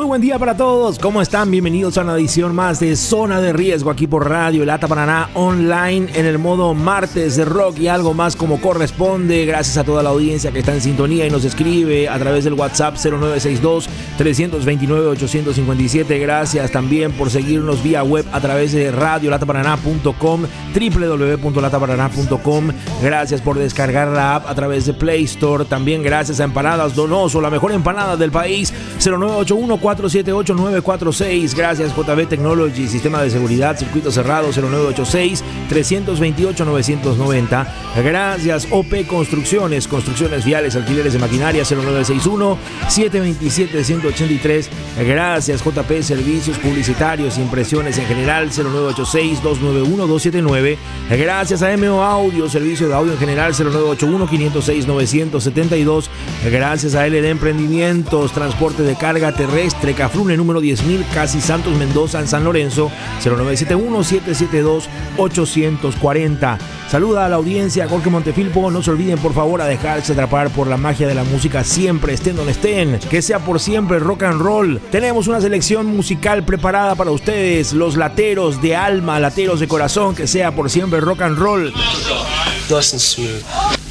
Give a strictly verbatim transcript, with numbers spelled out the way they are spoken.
Muy buen día para todos. ¿Cómo están? Bienvenidos a una edición más de Zona de Riesgo aquí por Radio Lata Paraná Online en el modo martes de rock y algo más como corresponde. Gracias a toda la audiencia que está en sintonía y nos escribe a través del WhatsApp cero nueve seis dos, tres dos nueve, ocho cinco siete. Gracias también por seguirnos vía web a través de radio lata paraná punto com, doble u doble u doble u punto lata paraná punto com. Gracias por descargar la app a través de Play Store. También gracias a Empanadas Donoso, la mejor empanada del país, cero nueve ocho uno, cuatro siete ocho, nueve cuatro seis. Gracias J B Technology, sistema de seguridad, circuito cerrado, cero nueve ocho seis, tres dos ocho, nueve nueve cero. Gracias O P Construcciones, construcciones viales, alquileres de maquinaria, cero nueve seis uno, siete dos siete, uno ocho tres. Gracias J P Servicios Publicitarios, impresiones en general, cero nueve ocho seis, dos nueve uno, dos siete nueve. Gracias a M O Audio, servicio de audio en general, cero nueve ocho uno, cinco cero seis, nueve siete dos. Gracias a L D Emprendimientos, transporte de carga terrestre, Cafrune número diez mil, Casi Santos Mendoza en San Lorenzo, cero nueve siete uno, siete siete dos, ocho cuatro cero. Saluda a la audiencia, Jorge Montefilpo. No se olviden por favor a dejarse atrapar por la magia de la música siempre, estén donde estén, que sea por siempre rock and roll. Tenemos una selección musical preparada para ustedes, los lateros de alma, lateros de corazón, que sea por siempre rock and roll. Nice and smooth.